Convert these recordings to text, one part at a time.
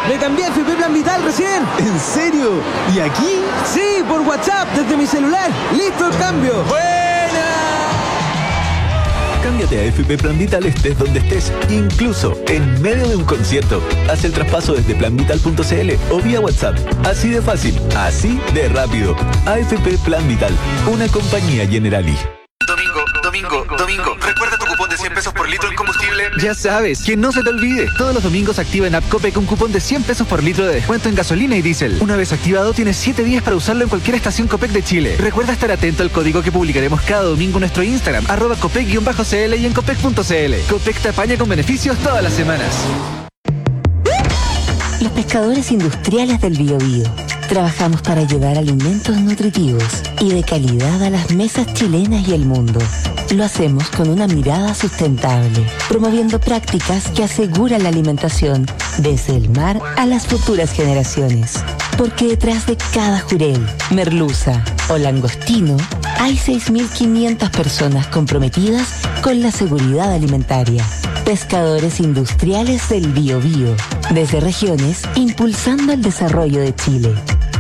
Me cambié a FP Plan Vital recién. ¿En serio? ¿Y aquí? Sí, por WhatsApp, desde mi celular. ¡Listo el cambio! ¡Buena! Cámbiate a FP Plan Vital estés donde estés, incluso en medio de un concierto. Haz el traspaso desde planvital.cl o vía WhatsApp. Así de fácil, así de rápido. AFP Plan Vital, una compañía Generali. Domingo, recuerda tu cupón de 100 pesos por litro en combustible. Ya sabes, que no se te olvide. Todos los domingos activa en App Copec un cupón de 100 pesos por litro de descuento en gasolina y diésel. Una vez activado, tienes 7 días para usarlo en cualquier estación Copec de Chile. Recuerda estar atento al código que publicaremos cada domingo en nuestro Instagram, @Copec_CL y en Copec.cl. Copec te apaña con beneficios todas las semanas. Los pescadores industriales del Biobío. Trabajamos para llevar alimentos nutritivos y de calidad a las mesas chilenas y el mundo. Lo hacemos con una mirada sustentable, promoviendo prácticas que aseguran la alimentación desde el mar a las futuras generaciones. Porque detrás de cada jurel, merluza o langostino, hay 6.500 personas comprometidas con la seguridad alimentaria. Pescadores industriales del Biobío, desde regiones, impulsando el desarrollo de Chile.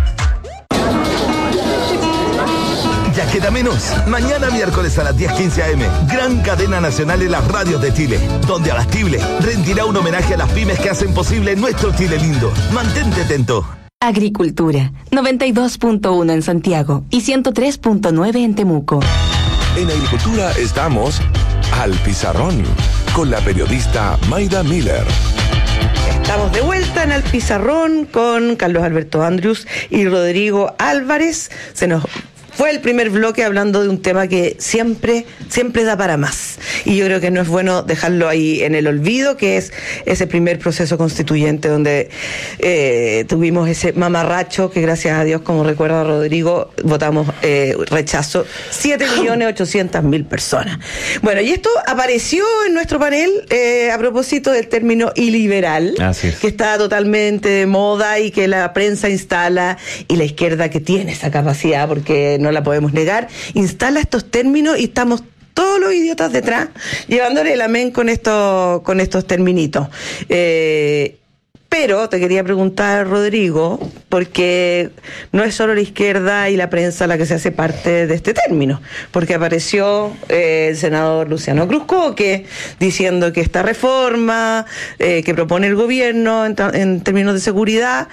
Ya queda menos. Mañana miércoles a las 10:15 am, gran cadena nacional en las radios de Chile, donde Abastible rendirá un homenaje a las pymes que hacen posible nuestro Chile lindo. Mantente atento. Agricultura, 92.1 en Santiago y 103.9 en Temuco. En Agricultura estamos al pizarrón con la periodista Mayda Miller. Estamos de vuelta en Al Pizarrón con Carlos Alberto Andrius y Rodrigo Álvarez. Se nos fue el primer bloque hablando de un tema que siempre da para más. Y yo creo que no es bueno dejarlo ahí en el olvido, que es ese primer proceso constituyente donde tuvimos ese mamarracho que, gracias a Dios, como recuerda Rodrigo, votamos rechazo 7.800.000 personas. Bueno, y esto apareció en nuestro panel a propósito del término iliberal, que está totalmente de moda y que la prensa instala, y la izquierda, que tiene esa capacidad, porque no la podemos negar, instala estos términos y estamos todos los idiotas detrás llevándole el amén con estos terminitos. Pero te quería preguntar, Rodrigo, porque no es solo la izquierda y la prensa la que se hace parte de este término, porque apareció el senador Luciano Cruzcoque diciendo que esta reforma que propone el gobierno en términos de seguridad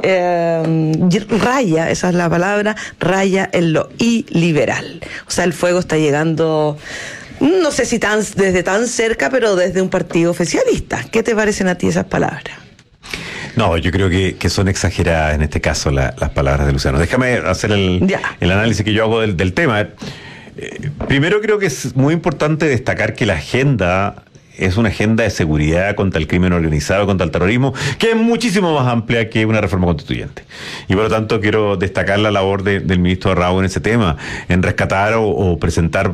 raya, esa es la palabra, raya en lo iliberal. O sea, el fuego está llegando, no sé si desde tan cerca, pero desde un partido oficialista. ¿Qué te parecen a ti esas palabras? No, yo creo que son exageradas en este caso las palabras de Luciano. Déjame hacer el análisis que yo hago del tema. Primero, creo que es muy importante destacar que la agenda es una agenda de seguridad contra el crimen organizado, contra el terrorismo, que es muchísimo más amplia que una reforma constituyente. Y por lo tanto quiero destacar la labor del ministro Raúl en ese tema, en rescatar o presentar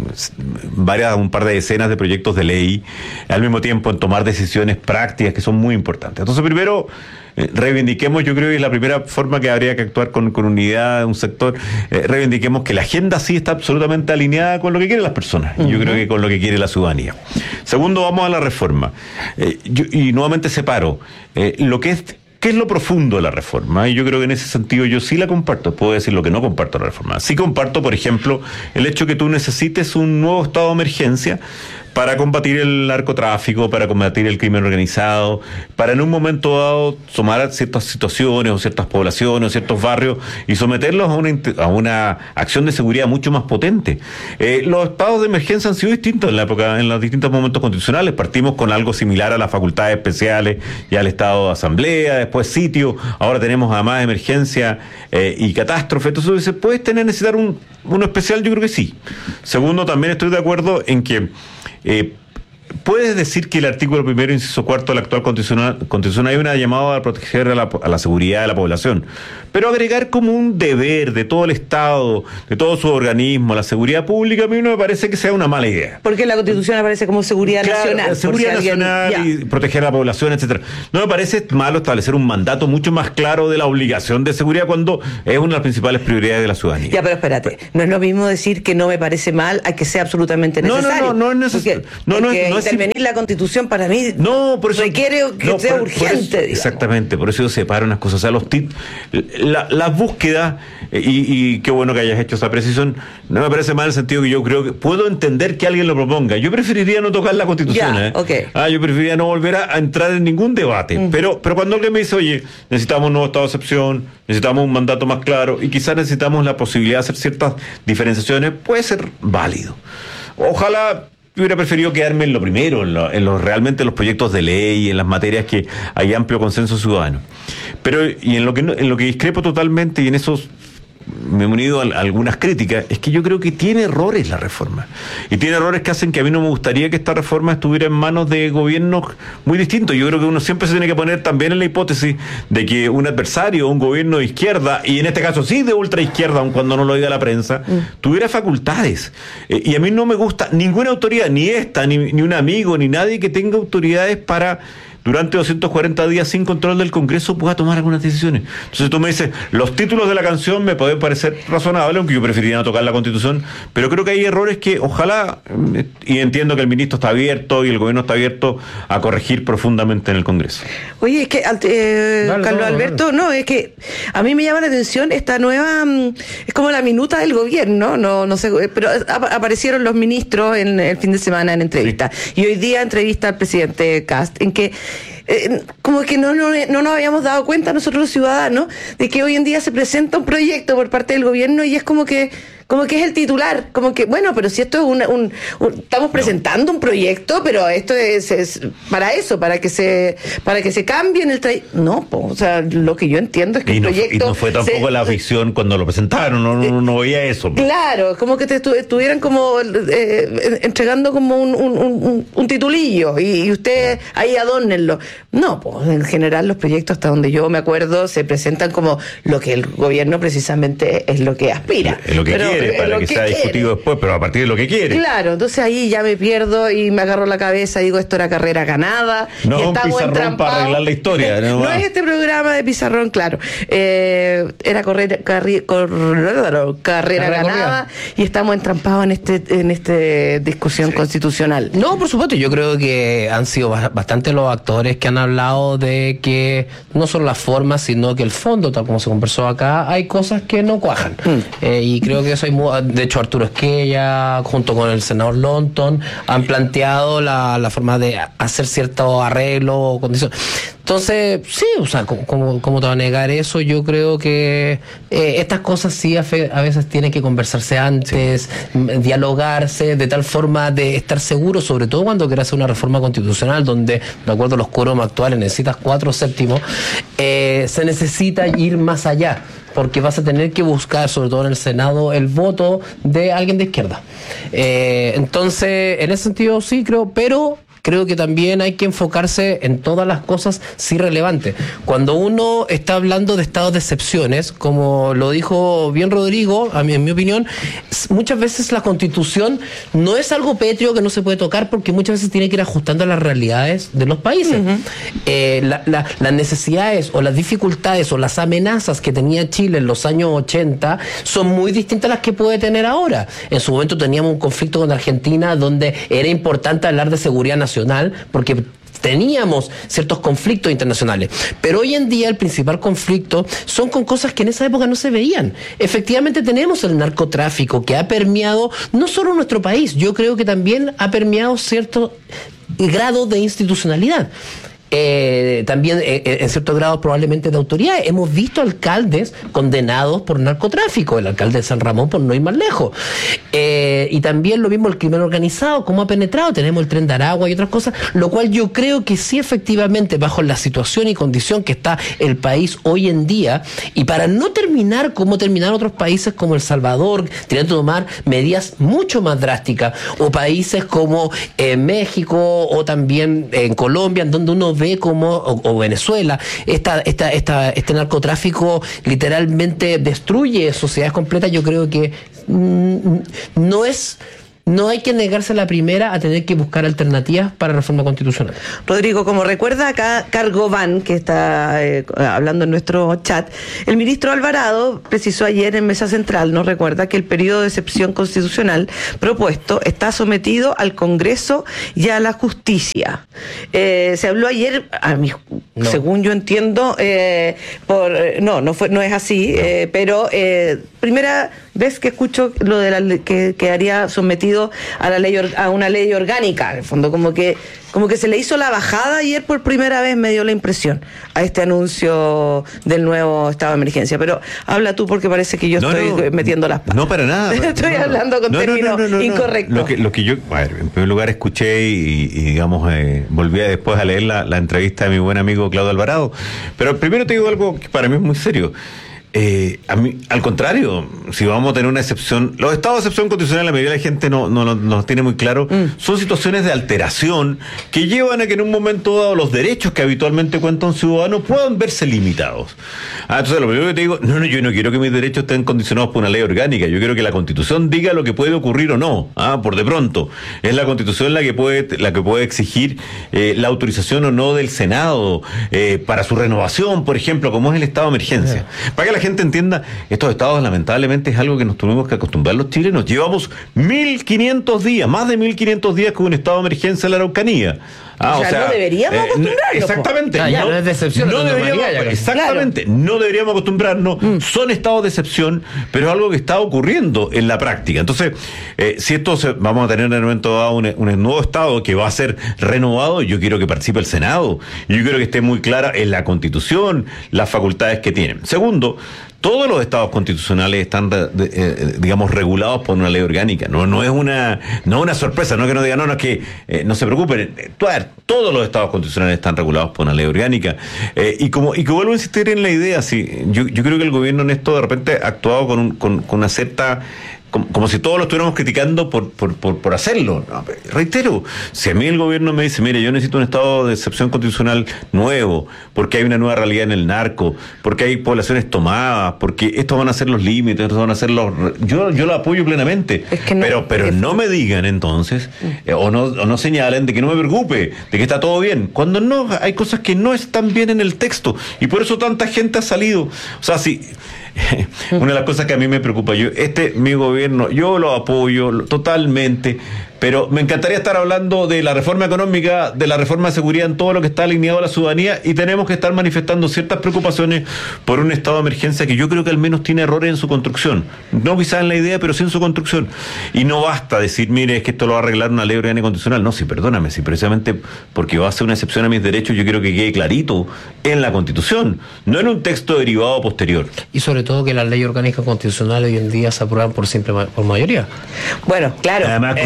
un par de decenas de proyectos de ley, al mismo tiempo en tomar decisiones prácticas que son muy importantes. Entonces, primero, reivindiquemos, yo creo que es la primera forma que habría que actuar con unidad de un sector, reivindiquemos que la agenda sí está absolutamente alineada con lo que quieren las personas, y yo creo que con lo que quiere la ciudadanía. Segundo, vamos a la reforma. Y nuevamente separo ¿qué es lo profundo de la reforma? Y yo creo que en ese sentido yo sí la comparto. Puedo decir lo que no comparto de la reforma. Sí comparto, por ejemplo, el hecho que tú necesites un nuevo estado de emergencia para combatir el narcotráfico, para combatir el crimen organizado, para en un momento dado tomar ciertas situaciones o ciertas poblaciones o ciertos barrios y someterlos a una acción de seguridad mucho más potente. Los estados de emergencia han sido distintos en los distintos momentos constitucionales. Partimos con algo similar a las facultades especiales y al estado de asamblea, después sitio, ahora tenemos además emergencia y catástrofe. Entonces, ¿puedes necesitar uno especial? Yo creo que sí. Segundo, también estoy de acuerdo en que puedes decir que el artículo 1º, inciso 4 de la actual constitución hay una llamada a proteger a la seguridad de la población, pero agregar como un deber de todo el Estado, de todos sus organismos, la seguridad pública, a mí no me parece que sea una mala idea. Porque en la Constitución aparece como seguridad nacional. Seguridad nacional y proteger a la población, etcétera. No me parece malo establecer un mandato mucho más claro de la obligación de seguridad cuando es una de las principales prioridades de la ciudadanía. Ya, pero espérate, no es lo mismo decir que no me parece mal a que sea absolutamente necesario. No es necesario. No intervenir la Constitución para mí por eso, requiere que sea urgente. Exactamente, por eso yo separo unas cosas. O sea, las búsquedas, y qué bueno que hayas hecho esa precisión, no me parece mal en el sentido que yo creo que puedo entender que alguien lo proponga. Yo preferiría no tocar la Constitución. Yo preferiría no volver a entrar en ningún debate. Pero cuando alguien me dice, oye, necesitamos un nuevo estado de excepción, necesitamos un mandato más claro y quizás necesitamos la posibilidad de hacer ciertas diferenciaciones, puede ser válido. Ojalá hubiera preferido quedarme en lo primero, realmente los proyectos de ley, en las materias que hay amplio consenso ciudadano. Pero, y en lo que discrepo totalmente, y en eso me he unido a algunas críticas, es que yo creo que tiene errores la reforma. Y tiene errores que hacen que a mí no me gustaría que esta reforma estuviera en manos de gobiernos muy distintos. Yo creo que uno siempre se tiene que poner también en la hipótesis de que un adversario, un gobierno de izquierda, y en este caso sí de ultraizquierda, aun cuando no lo diga la prensa, tuviera facultades. Y a mí no me gusta ninguna autoridad, ni esta, ni un amigo, ni nadie que tenga autoridades para durante 240 días sin control del Congreso pueda tomar algunas decisiones. Entonces tú me dices, los títulos de la canción me pueden parecer razonables, aunque yo preferiría no tocar la Constitución, pero creo que hay errores que ojalá, y entiendo que el ministro está abierto y el gobierno está abierto a corregir profundamente en el Congreso. Oye, es que Carlos Alberto, no, es que a mí me llama la atención esta nueva, es como la minuta del gobierno, no sé, pero aparecieron los ministros en el fin de semana en entrevista, y hoy día entrevista al presidente Kast, en que como que no nos habíamos dado cuenta nosotros los ciudadanos de que hoy en día se presenta un proyecto por parte del gobierno y es como que es el titular, como que, bueno, pero si esto es estamos presentando un proyecto, pero esto es para eso, para que se cambien el o sea, lo que yo entiendo es que el proyecto... Y no fue tampoco la ficción cuando lo presentaron, no veía eso. Claro, como que te estuvieran como entregando como un titulillo y usted ahí adórnenlo. No, pues en general los proyectos, hasta donde yo me acuerdo, se presentan como lo que el gobierno precisamente es lo que aspira. Es lo que quiere, para que sea discutido después, pero a partir de lo que quiere. Claro, entonces ahí ya me pierdo y me agarro la cabeza y digo, esto era carrera ganada. No, y un pizarrón para arreglar la historia. No es este programa de pizarrón, claro. Era carrera ganada y estamos entrampados en este discusión constitucional. No, por supuesto, yo creo que han sido bastante los actores que han hablado de que no solo la forma, sino que el fondo, tal como se conversó acá, hay cosas que no cuajan. Y creo que eso de hecho Arturo Esquella junto con el senador Lonton han planteado la forma de hacer cierto arreglo o condición. Entonces, sí, o sea, ¿cómo te va a negar eso? Yo creo que estas cosas sí a veces tienen que conversarse antes, dialogarse, de tal forma de estar seguro, sobre todo cuando quieras hacer una reforma constitucional, donde, de acuerdo a los quórum actuales, necesitas 4/7, se necesita ir más allá, porque vas a tener que buscar, sobre todo en el Senado, el voto de alguien de izquierda. Entonces, en ese sentido sí creo, pero creo que también hay que enfocarse en todas las cosas sí relevantes. Cuando uno está hablando de estados de excepciones, como lo dijo bien Rodrigo, en mi opinión, muchas veces la Constitución no es algo pétreo que no se puede tocar, porque muchas veces tiene que ir ajustando a las realidades de los países. Las necesidades o las dificultades o las amenazas que tenía Chile en los años 80 son muy distintas a las que puede tener ahora. En su momento teníamos un conflicto con Argentina donde era importante hablar de seguridad nacional, porque teníamos ciertos conflictos internacionales, pero hoy en día el principal conflicto son con cosas que en esa época no se veían. Efectivamente tenemos el narcotráfico que ha permeado no solo nuestro país, yo creo que también ha permeado cierto grado de institucionalidad. También en cierto grado probablemente de autoridad. Hemos visto alcaldes condenados por narcotráfico, el alcalde de San Ramón por no ir más lejos, y también lo mismo el crimen organizado, cómo ha penetrado. Tenemos el Tren de Aragua y otras cosas, lo cual yo creo que sí, efectivamente, bajo la situación y condición que está el país hoy en día, y para no terminar como terminaron otros países como El Salvador, teniendo que tomar medidas mucho más drásticas, o países como México o también en Colombia, en donde uno ve como, o Venezuela, este narcotráfico literalmente destruye sociedades completas. Yo creo que no es no hay que negarse a la primera a tener que buscar alternativas para reforma constitucional. Rodrigo, como recuerda acá Cargovan, que está hablando en nuestro chat, el ministro Alvarado precisó ayer en Mesa Central, nos recuerda que el periodo de excepción constitucional propuesto está sometido al Congreso y a la justicia. Se habló ayer, según yo entiendo, no es así, pero primera vez que escucho lo de que quedaría sometido a la ley, a una ley orgánica, en el fondo como que se le hizo la bajada ayer por primera vez, me dio la impresión, a este anuncio del nuevo estado de emergencia. Pero habla tú, porque parece que yo estoy metiendo las patas. No, para nada. Estoy hablando con términos incorrectos. Lo que yo, en primer lugar, escuché y digamos, volví después a leer la entrevista de mi buen amigo Claudio Alvarado. Pero primero te digo algo que para mí es muy serio. A mí, al contrario, si vamos a tener una excepción, los estados de excepción constitucional, la mayoría de la gente no los tiene muy claro, son situaciones de alteración que llevan a que en un momento dado los derechos que habitualmente cuenta un ciudadano puedan verse limitados. Entonces, lo primero que te digo, yo no quiero que mis derechos estén condicionados por una ley orgánica, yo quiero que la Constitución diga lo que puede ocurrir o no, por de pronto. Es la Constitución la que puede exigir la autorización o no del Senado para su renovación, por ejemplo, como es el estado de emergencia. Para que la gente entienda, estos estados lamentablemente es algo que nos tuvimos que acostumbrar los chilenos. Llevamos 1.500 días, más de 1.500 días con un estado de emergencia en la Araucanía. O sea, no deberíamos acostumbrarnos. Exactamente. No es de excepción. No deberíamos acostumbrarnos. Son estados de excepción, pero es algo que está ocurriendo en la práctica. Entonces, si vamos a tener en el momento dado un nuevo estado que va a ser renovado, yo quiero que participe el Senado. Yo quiero que esté muy clara en la Constitución las facultades que tienen. Segundo, todos los estados constitucionales están, digamos, regulados por una ley orgánica. No es una sorpresa, no es que nos digan, no es que no se preocupen. Todos los estados constitucionales están regulados por una ley orgánica. Y que vuelvo a insistir en la idea, yo creo que el gobierno en esto de repente ha actuado con una cierta... Como si todos lo estuviéramos criticando por hacerlo. No, reitero, si a mí el gobierno me dice, mire, yo necesito un estado de excepción constitucional nuevo, porque hay una nueva realidad en el narco, porque hay poblaciones tomadas, porque estos van a ser los límites, estos van a ser los... Yo lo apoyo plenamente, pero no me digan entonces, o no señalen de que no me preocupe, de que está todo bien, cuando no, hay cosas que no están bien en el texto, y por eso tanta gente ha salido. O sea, si... Una de las cosas que a mí me preocupa, mi gobierno, yo lo apoyo totalmente, pero me encantaría estar hablando de la reforma económica, de la reforma de seguridad, en todo lo que está alineado a la ciudadanía, y tenemos que estar manifestando ciertas preocupaciones por un estado de emergencia que yo creo que al menos tiene errores en su construcción, no quizás en la idea, pero sí en su construcción, y no basta decir, mire, es que esto lo va a arreglar una ley orgánica constitucional. No, perdóname, precisamente porque va a ser una excepción a mis derechos, yo quiero que quede clarito en la Constitución, no en un texto derivado posterior. Y sobre todo que las leyes orgánicas constitucionales hoy en día se aprueban por mayoría. Bueno, claro,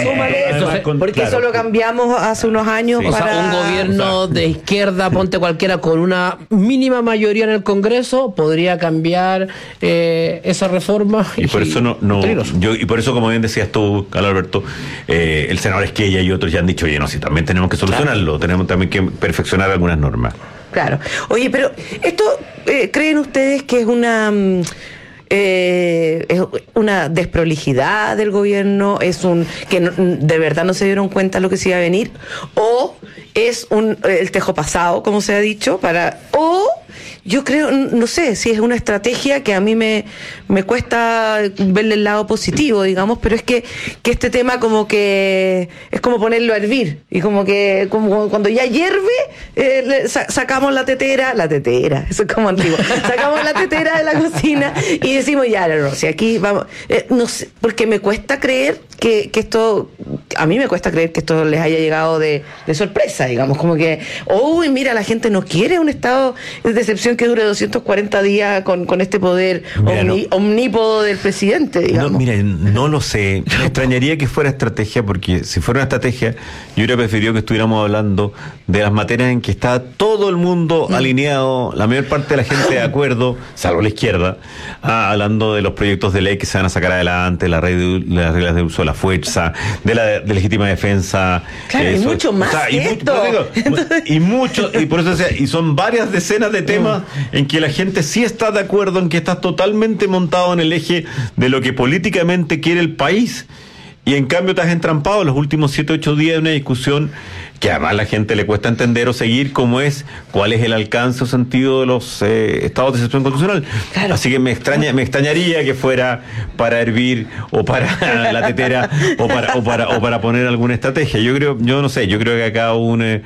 eso lo cambiamos hace unos años. O sea, un gobierno de izquierda, ponte cualquiera, con una mínima mayoría en el Congreso, podría cambiar esa reforma. Y por eso y por eso, como bien decías tú, Carlos Alberto, el senador Esquella y otros ya han dicho, si también tenemos que solucionarlo, tenemos también que perfeccionar algunas normas. Claro. Oye, pero esto, ¿creen ustedes que es una desprolijidad del gobierno? ¿Es que de verdad no se dieron cuenta de lo que se iba a venir? ¿O es el tejo pasado, como se ha dicho, yo creo, no sé, si es una estrategia que a mí me cuesta verle el lado positivo, digamos, pero es que este tema como que es como ponerlo a hervir, y como cuando ya hierve, sacamos la tetera, eso es como antiguo, sacamos la tetera de la cocina y decimos, si aquí vamos, no sé, porque me cuesta creer que esto, a mí me cuesta creer que esto les haya llegado de sorpresa, digamos, como que, mira, la gente no quiere un estado de excepción que dure 240 días con este poder omnípodo del presidente, digamos. No lo sé, me extrañaría que fuera estrategia, porque si fuera una estrategia, yo hubiera preferido que estuviéramos hablando de las materias en que está todo el mundo alineado, la mayor parte de la gente de acuerdo, salvo la izquierda, hablando de los proyectos de ley que se van a sacar adelante, las reglas de uso de la fuerza, de la de legítima defensa. Claro, y mucho más y por eso decía, y son varias decenas de temas en que la gente sí está de acuerdo, en que está totalmente montado en el eje de lo que políticamente quiere el país. Y en cambio te has entrampado los últimos 7, 8 días de una discusión que además a la gente le cuesta entender o seguir cómo es, cuál es el alcance o sentido de los estados de excepción constitucional. Claro. Así que me extrañaría que fuera para hervir o para la tetera o para poner alguna estrategia. Yo no sé, yo creo que acá hubo un